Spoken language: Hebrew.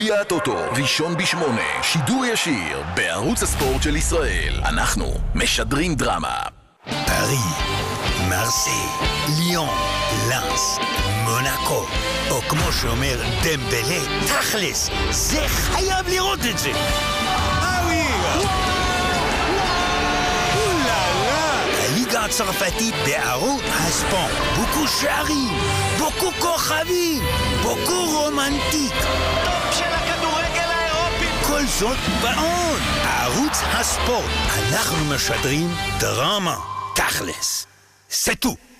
גביע הטוטו, ראשון ב8, שידור ישיר בערוץ הספורט של ישראל. אנחנו משדרים דרמה. פארי, מרסיי, ליון, לנס, מונאקו, או כמו שאומר דמבלה, תכלס, זה חייב לראות את זה. הליגה הצרפתית בערוץ הספורט, בוקו שערים, בוקו כוכבים, בוקו רומנטיק, טופ של הכדורגל האירופי. כל זאת בעון ערוץ הספורט. אנחנו משדרים דרמה, תכלס, סטו.